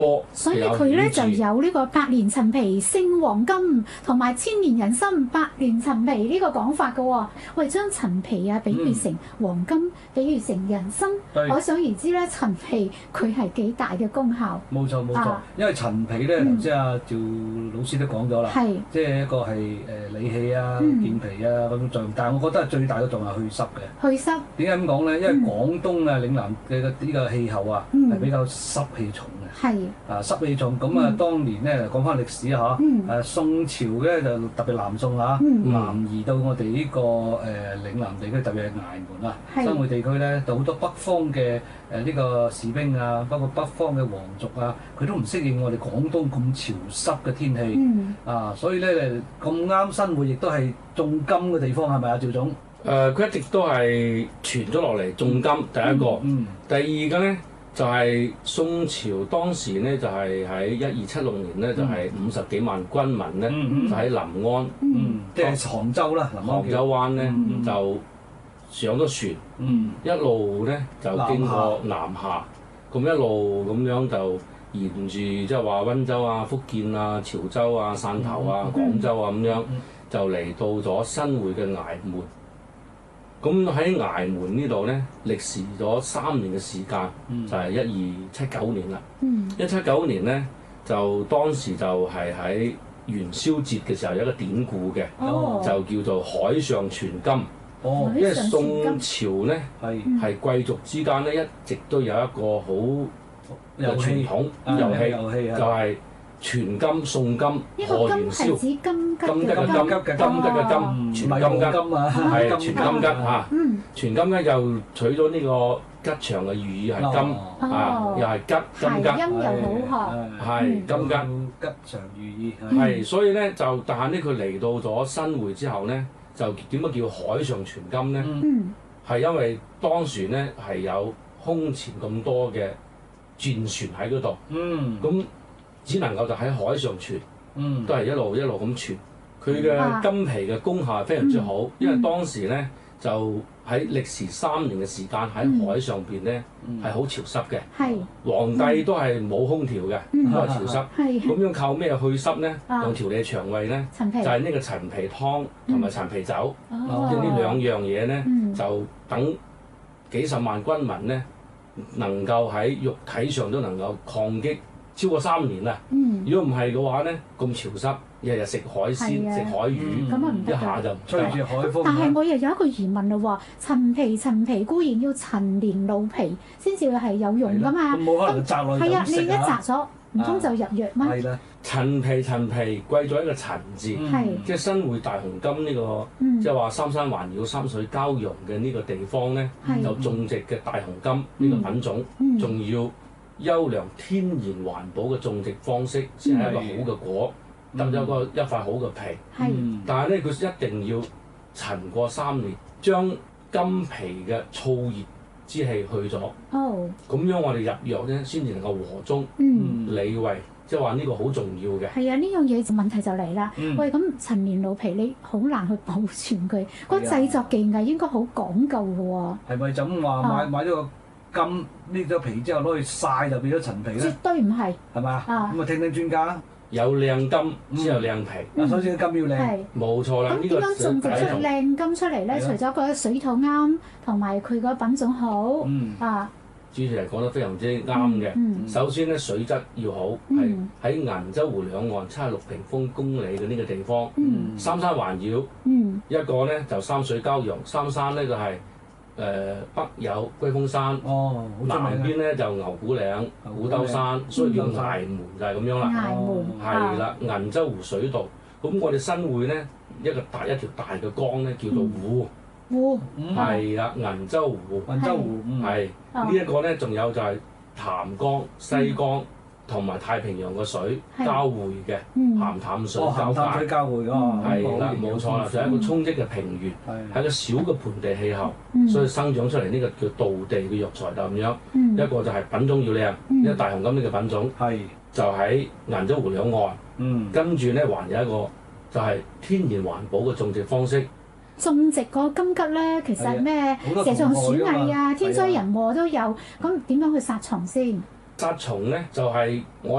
所以佢咧就有呢個百年陳皮勝黃金同埋千年人參百年陳皮呢個講法嘅喎。我哋將陳皮啊比喻成黃金，比喻成人參，可想而知咧，陳皮佢係幾大嘅功效。 冇錯冇錯，因為陳皮咧，頭先阿趙老師都講咗啦，即係一個係理氣啊、健脾啊嗰種作用。但係我覺得最大嘅作用係去濕嘅。去濕點解咁講咧？因為廣東啊、嶺南嘅呢個氣候啊係比較濕氣重嘅。係。濕氣重咁啊！當年咧講翻歷史嚇，宋朝咧就特別南宋嚇，南移到我哋呢個嶺南地區，特別係崖門啊、新會地區咧，就好多北方嘅呢個士兵啊，包括北方嘅皇族啊，佢都唔適應我哋廣東咁潮濕嘅天氣啊，所以咧咁啱生活，亦都係種金嘅地方，係咪啊，趙總？ 佢一直都係傳咗落嚟種金，第一個，第二個咧。就係宋朝當時咧，就係喺1276年咧，就係50幾萬軍民咧，就喺臨安， 即係杭州啦， 杭州灣咧就上咗船，一路咧就經過南下，咁一路咁樣就沿住即係話溫州啊、福建啊、潮州啊、汕頭啊、廣州啊咁樣，就嚟到咗新會嘅崖門。咁喺崖門呢度咧，歷時咗3年嘅時間，就係1279年啦。179年咧，就當時就係喺元宵節嘅時候有一個典故嘅，就叫做海上傳金。因為宋朝咧係貴族之間咧一直都有一個好嘅傳統遊戲，就係傳金送金賀元宵。金桔嘅金，傳金桔係傳金桔嚇。傳金桔又取咗呢個吉祥嘅寓意係金又係金桔， 音又好學， 係金桔吉祥寓意係。所以咧就，但係呢，佢嚟到咗新會之後咧，就點解叫海上傳金咧？係因為當時咧係有空前咁多嘅戰船喺嗰度，咁只能夠就喺海上傳，都係一路咁傳。佢嘅金皮嘅功效係非常之好，因為當時咧就喺歷時3年嘅時間喺海上邊咧係好潮濕嘅，皇帝都係冇空調嘅，都係潮濕。咁樣靠咩去濕咧？用調理腸胃咧，就係呢個陳皮湯同埋陳皮酒，即係呢2樣嘢咧，就等幾十萬軍民咧能夠喺肉體上都能夠抗擊超過3年啦。如果唔係嘅話咧，咁潮濕，日日食海鮮、食海魚，一下就吹住海風。 但係我又有一個疑問啦喎，陳皮固然要陳年老皮先至係有用噶嘛？ 咁冇可能摘落去就食啊？ 你一摘咗，唔通就入藥咩？ 係啦，陳皮貴咗一個陳字，即係新會大紅金呢個，即係話三山環繞、三水交融嘅呢個地方咧，就種植嘅大紅金呢個品種，仲要優良天然環保嘅種植方式，先係一個好嘅果，得咗一塊好嘅皮。但係咧，佢一定要陳過3年，將金皮嘅燥熱之氣去咗。咁樣我哋入藥咧，先至能夠和中理胃，即係話呢個好重要嘅。係啊，呢樣嘢問題就嚟啦。喂，咁陳年老皮你好難去保存佢，個製作技藝應該好講究嘅喎。 係咪就咁話買咗個金搣咗皮之後攞去曬就變咗陳皮咧？ 絕對唔係， 係嘛？咁啊聽聽專家。 有靚金先有靚皮。 首先金要靚， 冇錯啦。 咁點樣種植出靚金出嚟咧？除咗個水土啱，同埋佢個品種好主持人講得非常之啱嘅。首先咧，水質要好，係喺顏州湖兩岸76平方公里嘅呢個地方，三山環繞。一個咧就三水交融，三山咧就係北有龜峰山，南邊咧就牛古嶺、古兜山，所以叫崖門就係咁樣啦。 崖門係啦，顏州湖水道。咁我哋新會咧一條大嘅江咧叫做湖。係啦，顏州湖。係呢一個咧，仲有就係潭江、西江同埋太平洋嘅水交匯嘅鹹淡水交界。 水交匯㗎。 係啦，冇錯啦，就係一個沖積嘅平原，係一個小嘅盆地氣候，所以生長出嚟呢個叫道地嘅藥材就咁樣。一個就係品種要靚，因為大紅金呢個品種就喺顏州湖兩岸。跟住咧，還有一個就係天然環保嘅種植方式。 種植個金桔咧，其實咩蛇蟲鼠蟻啊、天災人禍都有，咁點樣去殺蟲先？ 殺蟲咧就係我